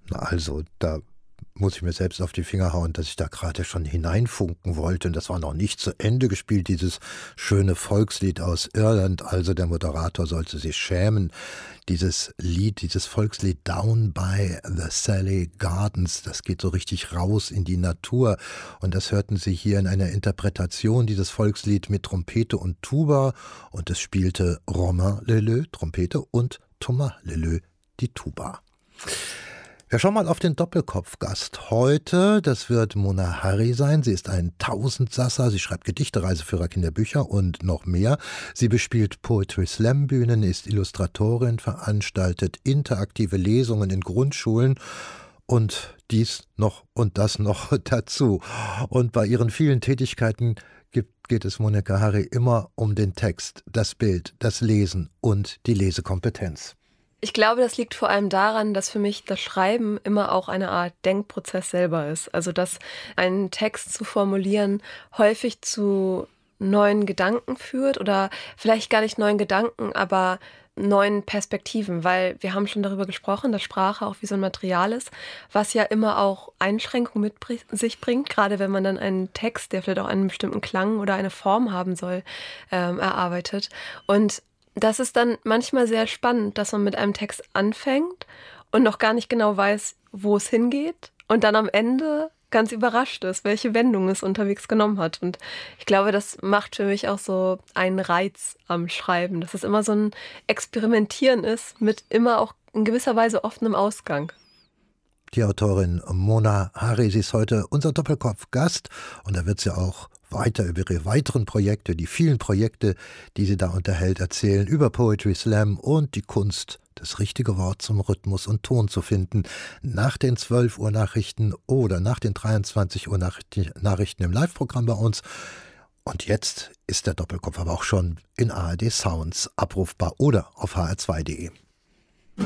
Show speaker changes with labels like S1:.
S1: Na also, da muss ich mir selbst auf die Finger hauen, dass ich da gerade schon hineinfunken wollte. Und das war noch nicht zu Ende gespielt, dieses schöne Volkslied aus Irland. Also der Moderator sollte sich schämen. Dieses Lied, dieses Volkslied Down by the Sally Gardens, das geht so richtig raus in die Natur. Und das hörten Sie hier in einer Interpretation, dieses Volkslied mit Trompete und Tuba. Und es spielte Romain Leleu, Trompete, und Thomas Leleu, die Tuba. Wir schauen mal auf den Doppelkopfgast heute. Das wird Mona Harry sein. Sie ist ein Tausendsasser. Sie schreibt Gedichte, Reiseführer, Kinderbücher und noch mehr. Sie bespielt Poetry Slam Bühnen, ist Illustratorin, veranstaltet interaktive Lesungen in Grundschulen und dies noch und das noch dazu. Und bei ihren vielen Tätigkeiten geht es Monika Harry immer um den Text, das Bild, das Lesen und die Lesekompetenz.
S2: Ich glaube, das liegt vor allem daran, dass für mich das Schreiben immer auch eine Art Denkprozess selber ist. Also, dass einen Text zu formulieren häufig zu neuen Gedanken führt oder vielleicht gar nicht neuen Gedanken, aber neuen Perspektiven, weil wir haben schon darüber gesprochen, dass Sprache auch wie so ein Material ist, was ja immer auch Einschränkungen mit sich bringt, gerade wenn man dann einen Text, der vielleicht auch einen bestimmten Klang oder eine Form haben soll, erarbeitet. Und das ist dann manchmal sehr spannend, dass man mit einem Text anfängt und noch gar nicht genau weiß, wo es hingeht und dann am Ende ganz überrascht ist, welche Wendung es unterwegs genommen hat. Und ich glaube, das macht für mich auch so einen Reiz am Schreiben, dass es immer so ein Experimentieren ist mit immer auch in gewisser Weise offenem Ausgang.
S1: Die Autorin Mona Harry, sie ist heute unser Doppelkopf-Gast und da wird sie auch weiter über ihre weiteren Projekte, die vielen Projekte, die sie da unterhält, erzählen, über Poetry Slam und die Kunst, das richtige Wort zum Rhythmus und Ton zu finden, nach den 12 Uhr Nachrichten oder nach den 23 Uhr Nachrichten im Live-Programm bei uns. Und jetzt ist der Doppelkopf aber auch schon in ARD Sounds abrufbar oder auf hr2.de.